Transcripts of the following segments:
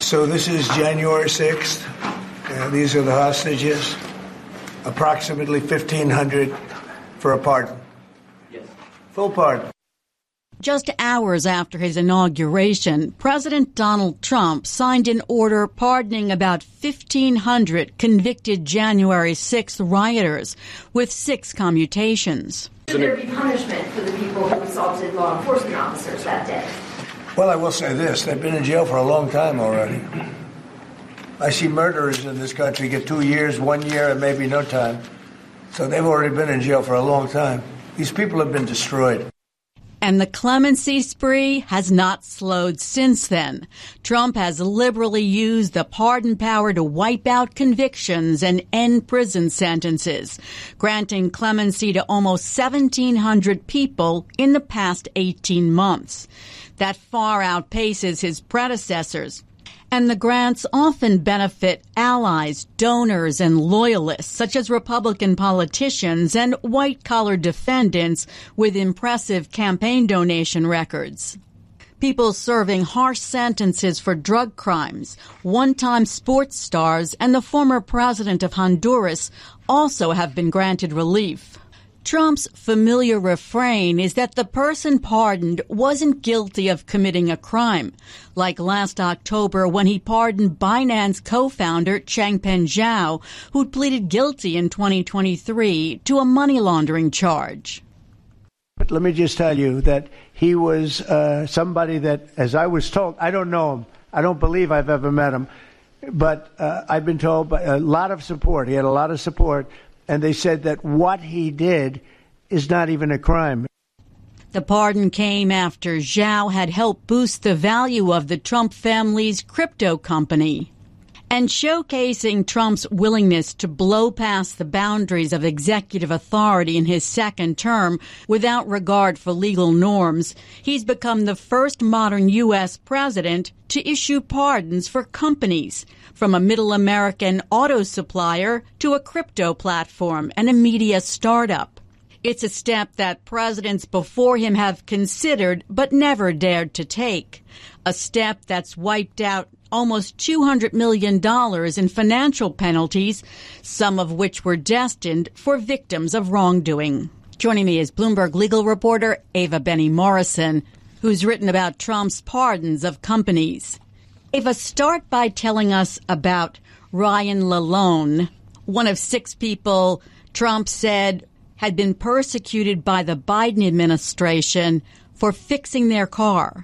So this is January 6th. These are the hostages. Approximately 1,500 for a pardon. Yes. Full pardon. Just hours after his inauguration, President Donald Trump signed an order pardoning about 1,500 convicted January 6th rioters, with 6 commutations. Should there be punishment for the people who assaulted law enforcement officers that day? Well, I will say this. They've been in jail for a long time already. I see murderers in this country get 2 years, 1 year, and maybe no time. So they've already been in jail for a long time. These people have been destroyed. And the clemency spree has not slowed since then. Trump has liberally used the pardon power to wipe out convictions and end prison sentences, granting clemency to almost 1,700 people in the past 18 months. That far outpaces his predecessors. And the grants often benefit allies, donors, and loyalists, such as Republican politicians and white-collar defendants with impressive campaign donation records. People serving harsh sentences for drug crimes, one-time sports stars, and the former president of Honduras also have been granted relief. Trump's familiar refrain is that the person pardoned wasn't guilty of committing a crime, like last October when he pardoned Binance co-founder Changpeng Zhao, who'd pleaded guilty in 2023 to a money laundering charge. But let me just tell you that he was somebody that, as I was told, I don't know him. I don't believe I've ever met him. But I've been told by a lot of support. He had a lot of support. And they said that what he did is not even a crime. The pardon came after Zhao had helped boost the value of the Trump family's crypto company. And showcasing Trump's willingness to blow past the boundaries of executive authority in his second term without regard for legal norms, he's become the first modern U.S. president to issue pardons for companies, from a middle American auto supplier to a crypto platform and a media startup. It's a step that presidents before him have considered but never dared to take. A step that's wiped out almost $200 million in financial penalties, some of which were destined for victims of wrongdoing. Joining me is Bloomberg legal reporter Ava Benny Morrison, who's written about Trump's pardons of companies. Ava, start by telling us about Ryan Lalone, one of 6 people Trump said had been persecuted by the Biden administration for fixing their car.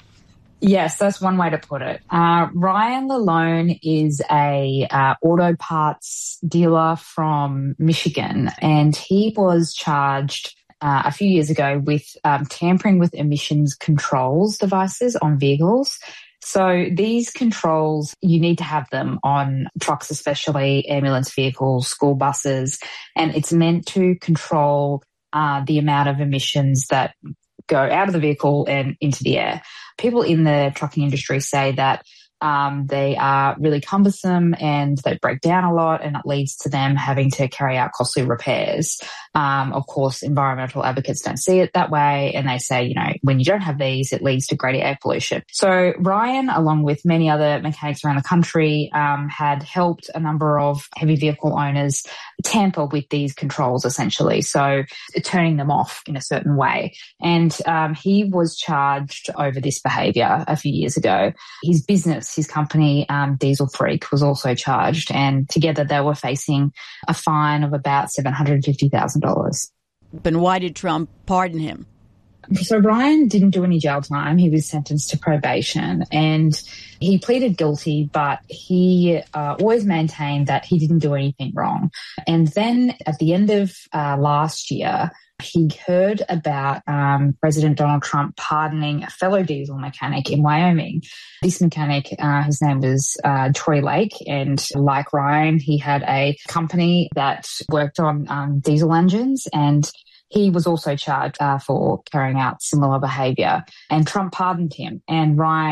Yes, that's one way to put it. Ryan Lalone is a auto parts dealer from Michigan, and he was charged a few years ago with tampering with emissions controls devices on vehicles. So these controls, you need to have them on trucks, especially ambulance vehicles, school buses, and it's meant to control the amount of emissions that go out of the vehicle and into the air. People in the trucking industry say that they are really cumbersome and they break down a lot, and it leads to them having to carry out costly repairs. Of course, environmental advocates don't see it that way, and they say, you know, when you don't have these, it leads to greater air pollution. So Ryan, along with many other mechanics around the country, had helped a number of heavy vehicle owners tamper with these controls, essentially, so turning them off in a certain way. And he was charged over this behaviour a few years ago. His business, his company, Diesel Freak, was also charged, and together they were facing a fine of about $750,000. And why did Trump pardon him? So Ryan didn't do any jail time. He was sentenced to probation, and he pleaded guilty, but he always maintained that he didn't do anything wrong. And then at the end of last year, he heard about President Donald Trump pardoning a fellow diesel mechanic in Wyoming. This mechanic, his name was Troy Lake, and like Ryan, he had a company that worked on diesel engines, and he was also charged for carrying out similar behaviour. And Trump pardoned him, and Ryan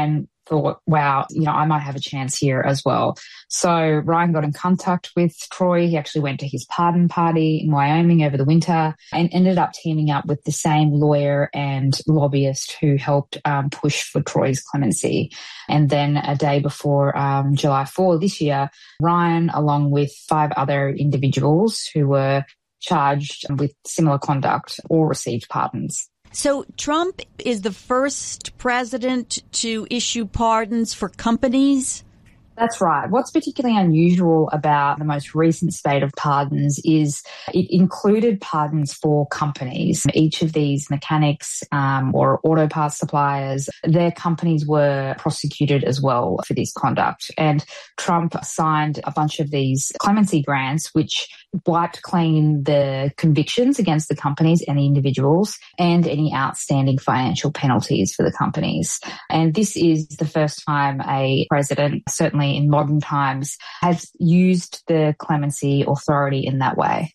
thought, wow, I might have a chance here as well. So Ryan got in contact with Troy. He actually went to his pardon party in Wyoming over the winter and ended up teaming up with the same lawyer and lobbyist who helped push for Troy's clemency. And then a day before July 4 this year, Ryan, along with 5 other individuals who were charged with similar conduct, all received pardons. So Trump is the first president to issue pardons for companies? That's right. What's particularly unusual about the most recent spate of pardons is it included pardons for companies. Each of these mechanics or auto parts suppliers, their companies were prosecuted as well for this conduct. And Trump signed a bunch of these clemency grants, which wiped clean the convictions against the companies and the individuals and any outstanding financial penalties for the companies. And this is the first time a president, certainly in modern times, has used the clemency authority in that way.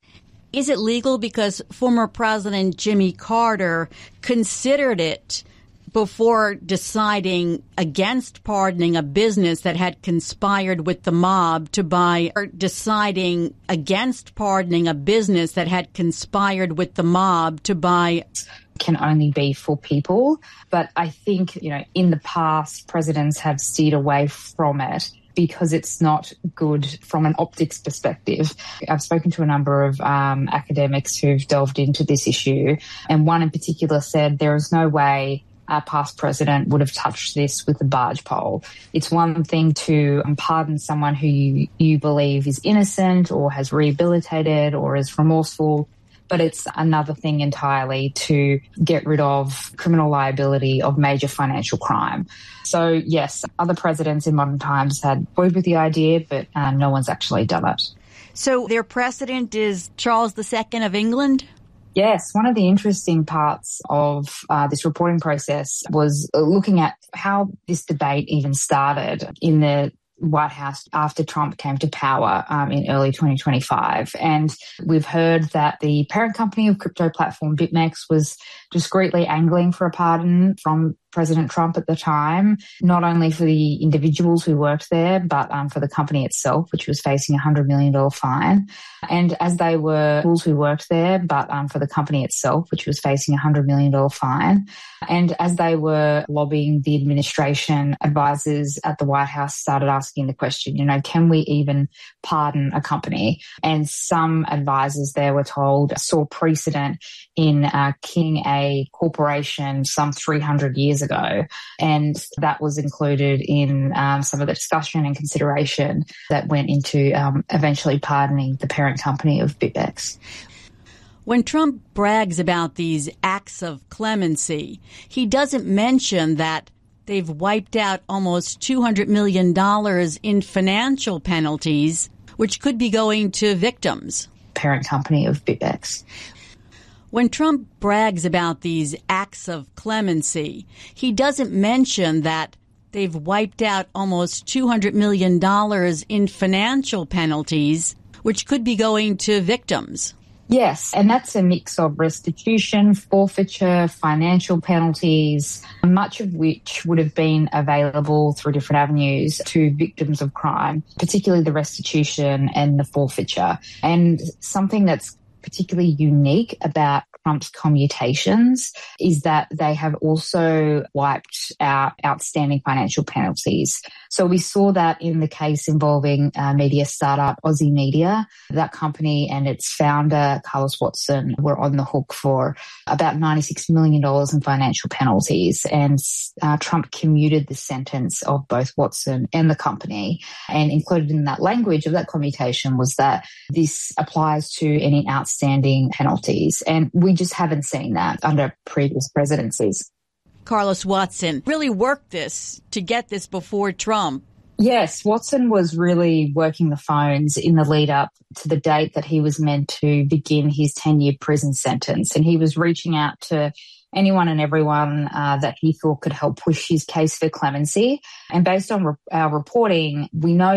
Is it legal? Because former President Jimmy Carter considered it before deciding against pardoning a business that had conspired with the mob to buy, or deciding against pardoning a business that had conspired with the mob to buy. Can only be for people. But I think, in the past, presidents have steered away from it because it's not good from an optics perspective. I've spoken to a number of academics who've delved into this issue, and one in particular said there is no way a past president would have touched this with a barge pole. It's one thing to pardon someone who you believe is innocent or has rehabilitated or is remorseful, but it's another thing entirely to get rid of criminal liability of major financial crime. So, yes, other presidents in modern times had toyed with the idea, but no one's actually done it. So their precedent is Charles II of England? Yes, one of the interesting parts of this reporting process was looking at how this debate even started in the White House after Trump came to power in early 2025. And we've heard that the parent company of crypto platform BitMEX was discreetly angling for a pardon from President Trump at the time, not only for the individuals who worked there, but for the company itself, which was facing a $100 million fine. And as they were those who worked there, but for the company itself, which was facing a $100 million fine. And as they were lobbying the administration, advisors at the White House started asking the question, can we even pardon a company? And some advisors there were told saw precedent in killing a corporation some 300 years ago. And that was included in some of the discussion and consideration that went into eventually pardoning the parent company of BitMEX. When Trump brags about these acts of clemency, he doesn't mention that they've wiped out almost $200 million in financial penalties, which could be going to victims. Parent company of BitMEX. When Trump brags about these acts of clemency, he doesn't mention that they've wiped out almost $200 million in financial penalties, which could be going to victims. Yes, and that's a mix of restitution, forfeiture, financial penalties, much of which would have been available through different avenues to victims of crime, particularly the restitution and the forfeiture. And something that's particularly unique about Trump's commutations is that they have also wiped out outstanding financial penalties. So we saw that in the case involving media startup Aussie Media. That company and its founder, Carlos Watson, were on the hook for about $96 million in financial penalties. And Trump commuted the sentence of both Watson and the company. And included in that language of that commutation was that this applies to any outstanding penalties. And we just haven't seen that under previous presidencies. Carlos Watson really worked this to get this before Trump. Yes, Watson was really working the phones in the lead up to the date that he was meant to begin his 10-year prison sentence. And he was reaching out to anyone and everyone that he thought could help push his case for clemency. And based on our reporting, we know that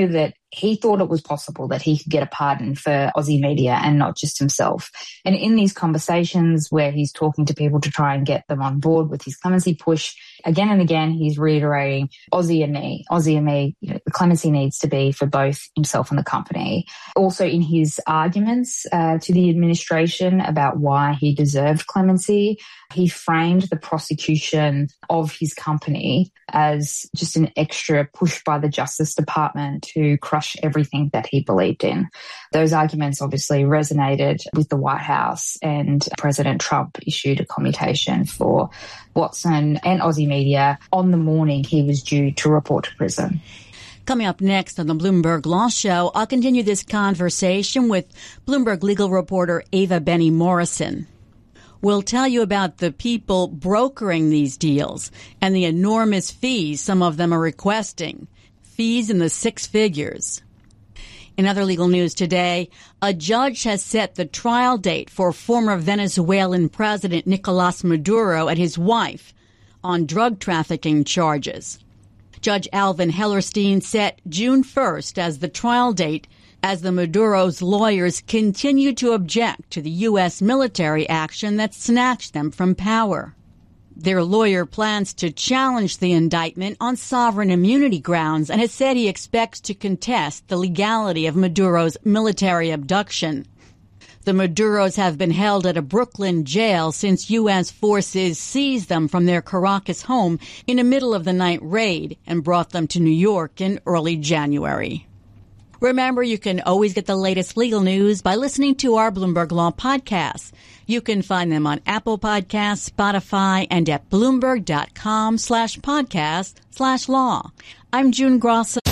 he thought it was possible that he could get a pardon for Aussie media and not just himself. And in these conversations where he's talking to people to try and get them on board with his clemency push, again and again, he's reiterating Aussie and me, the clemency needs to be for both himself and the company. Also in his arguments to the administration about why he deserved clemency, he framed the prosecution of his company as just an extra push by the Justice Department to crush everything that he believed in. Those arguments obviously resonated with the White House, and President Trump issued a commutation for Watson and Aussie media on the morning he was due to report to prison. Coming up next on the Bloomberg Law Show, I'll continue this conversation with Bloomberg legal reporter Ava Benny Morrison. We'll tell you about the people brokering these deals and the enormous fees some of them are requesting, fees in the six figures. In other legal news today, a judge has set the trial date for former Venezuelan President Nicolas Maduro and his wife on drug trafficking charges. Judge Alvin Hellerstein set June 1st as the trial date as the Maduro's lawyers continue to object to the U.S. military action that snatched them from power. Their lawyer plans to challenge the indictment on sovereign immunity grounds and has said he expects to contest the legality of Maduro's military abduction. The Maduros have been held at a Brooklyn jail since U.S. forces seized them from their Caracas home in a middle-of-the-night raid and brought them to New York in early January. Remember, you can always get the latest legal news by listening to our Bloomberg Law podcasts. You can find them on Apple Podcasts, Spotify, and at Bloomberg.com/podcast/law. I'm June Grosso.